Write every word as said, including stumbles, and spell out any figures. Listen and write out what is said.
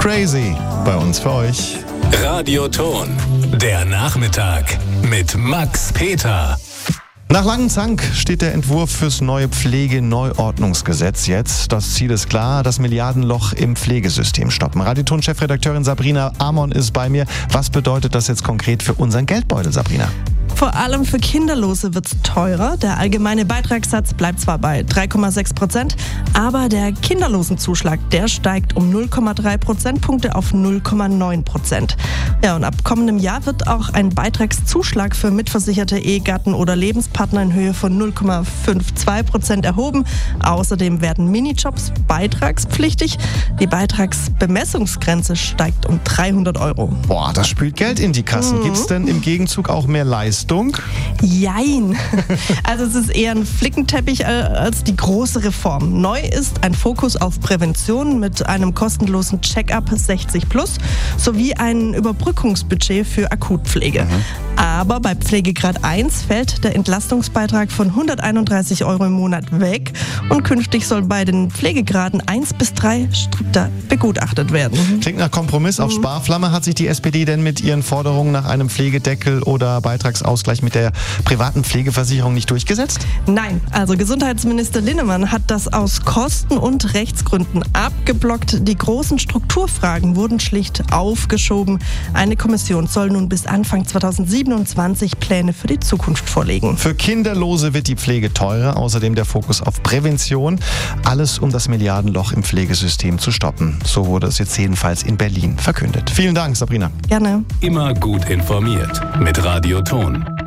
Crazy bei uns für euch. Radioton, der Nachmittag mit Max Peter. Nach langem Zank steht der Entwurf fürs neue Pflegeneuordnungsgesetz jetzt. Das Ziel ist klar, das Milliardenloch im Pflegesystem stoppen. Radioton-Chefredakteurin Sabrina Amon ist bei mir. Was bedeutet das jetzt konkret für unseren Geldbeutel, Sabrina? Vor allem für Kinderlose wird es teurer. Der allgemeine Beitragssatz bleibt zwar bei drei Komma sechs Prozent, aber der Kinderlosenzuschlag, der steigt um null Komma drei Prozentpunkte auf null Komma neun Prozent. Ja, und ab kommendem Jahr wird auch ein Beitragszuschlag für mitversicherte Ehegatten oder Lebenspartner in Höhe von null Komma zweiundfünfzig Prozent erhoben. Außerdem werden Minijobs beitragspflichtig. Die Beitragsbemessungsgrenze steigt um dreihundert Euro. Boah, das spült Geld in die Kassen. Mhm. Gibt es denn im Gegenzug auch mehr Leistung? Jein. Also es ist eher ein Flickenteppich als die große Reform. Neu ist ein Fokus auf Prävention mit einem kostenlosen Check-up sechzig plus sowie ein Überbrückungsbudget für Akutpflege. Mhm. Aber bei Pflegegrad eins fällt der Entlastungsbeitrag von hunderteinunddreißig Euro im Monat weg und künftig soll bei den Pflegegraden eins bis drei strikter begutachtet werden. Klingt nach Kompromiss auf Sparflamme. Hat sich die S P D denn mit ihren Forderungen nach einem Pflegedeckel oder Beitragsausgleich mit der privaten Pflegeversicherung nicht durchgesetzt? Nein, also Gesundheitsminister Linnemann hat das aus Kosten- und Rechtsgründen abgeblockt. Die großen Strukturfragen wurden schlicht aufgeschoben. Eine Kommission soll nun bis Anfang zweitausendsiebenundzwanzig Pläne für die Zukunft vorlegen. Für Kinderlose wird die Pflege teurer, außerdem der Fokus auf Prävention. Alles, um das Milliardenloch im Pflegesystem zu stoppen. So wurde es jetzt jedenfalls in Berlin verkündet. Vielen Dank, Sabrina. Gerne. Immer gut informiert mit Radioton.